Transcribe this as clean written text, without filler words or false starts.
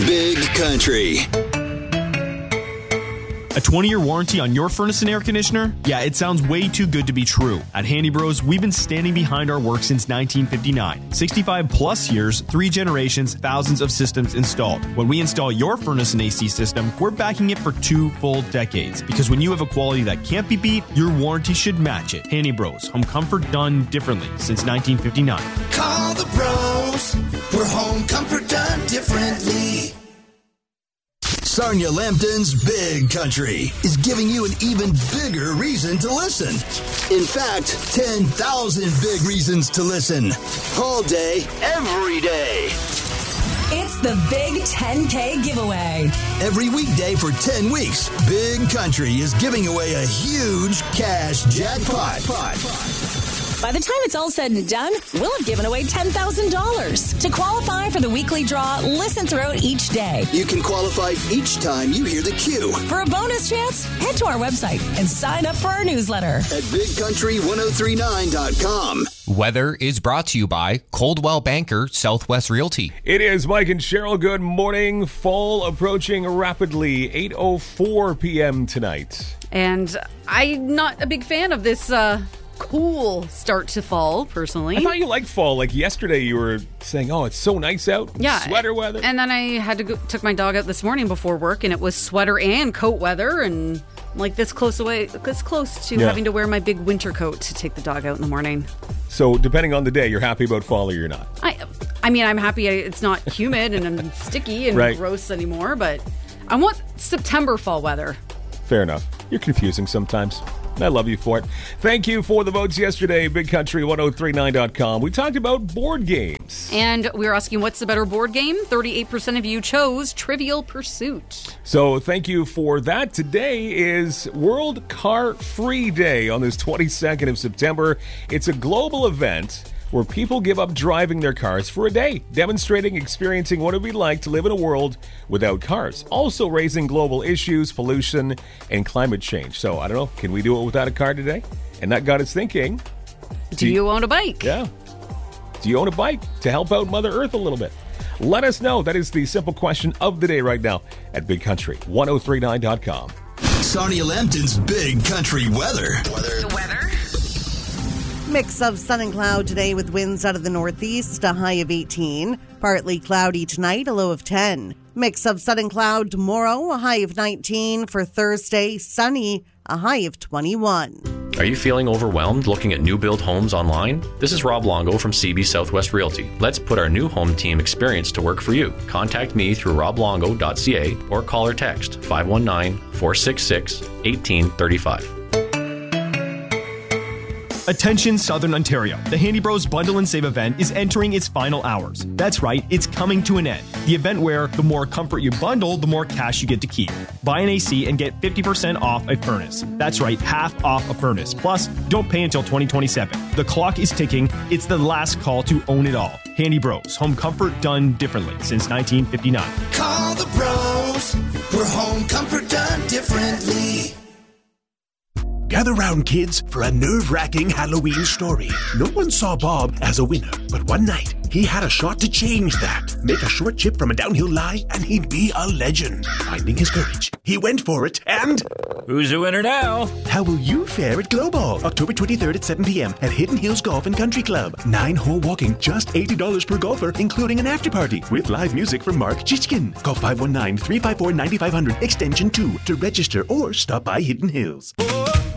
Big Country. A 20-year warranty on your furnace and air conditioner? Yeah, it sounds way too good to be true. At Handy Bros, we've been standing behind our work since 1959. 65 plus years, 3 generations, thousands of systems installed. When we install your furnace and AC system, we're backing it for 2 full decades. Because when you have a quality that can't be beat, your warranty should match it. Handy Bros, home comfort done differently since 1959. Call the pros for home comfort done differently. Sarnia Lambton's Big Country is giving you an even bigger reason to listen. In fact, 10,000 big reasons to listen. All day, every day. It's the Big 10K giveaway. Every weekday for 10 weeks, Big Country is giving away a huge cash jackpot. By the time it's all said and done, we'll have given away $10,000. To qualify for the weekly draw, listen throughout each day. You can qualify each time you hear the cue. For a bonus chance, head to our website and sign up for our newsletter at bigcountry1039.com. Weather is brought to you by Coldwell Banker Southwest Realty. It is Mike and Cheryl. Good morning. Fall approaching rapidly. 8:04 p.m. tonight. And I'm not a big fan of this cool start to fall, personally. I thought you liked fall. Like yesterday you were saying, oh, it's so nice out. Yeah. Sweater weather. And then I had to took my dog out this morning before work, and it was sweater and coat weather, and like this close to having to wear my big winter coat to take the dog out in the morning. So depending on the day, you're happy about fall or you're not? I mean, I'm happy it's not humid and sticky and gross anymore, but I want September fall weather. Fair enough. You're confusing sometimes. I love you for it. Thank you for the votes yesterday, BigCountry1039.com. We talked about board games. And we were asking, what's the better board game? 38% of you chose Trivial Pursuit. So thank you for that. Today is World Car Free Day on this 22nd of September. It's a global event where people give up driving their cars for a day, experiencing what it would be like to live in a world without cars. Also raising global issues, pollution, and climate change. So, I don't know, can we do it without a car today? And that got us thinking. Do you own a bike? Yeah. Do you own a bike to help out Mother Earth a little bit? Let us know. That is the simple question of the day right now at BigCountry1039.com. Sarnia Lambton's Big Country weather. The weather? Mix of sun and cloud today with winds out of the northeast, a high of 18. Partly cloudy tonight, a low of 10. Mix of sun and cloud tomorrow, a high of 19. For Thursday, sunny, a high of 21. Are you feeling overwhelmed looking at new build homes online? This is Rob Longo from CB Southwest Realty. Let's put our new home team experience to work for you. Contact me through roblongo.ca or call or text 519-466-1835. Attention Southern Ontario. The Handy Bros Bundle and Save event is entering its final hours. That's right, it's coming to an end. The event where the more comfort you bundle, the more cash you get to keep. Buy an AC and get 50% off a furnace. That's right, half off a furnace. Plus, don't pay until 2027. The clock is ticking. It's the last call to own it all. Handy Bros, home comfort done differently since 1959. Call the pros for home comfort done differently. Gather round, kids, for a nerve-wracking Halloween story. No one saw Bob as a winner, but one night, he had a shot to change that. Make a short chip from a downhill lie, and he'd be a legend. Finding his courage, he went for it, and... Who's the winner now? How will you fare at Glow Ball, October 23rd at 7 p.m. at Hidden Hills Golf and Country Club. 9-hole walking, just $80 per golfer, including an after-party, with live music from Mark Chichkin. Call 519-354-9500, extension 2 to register or stop by Hidden Hills.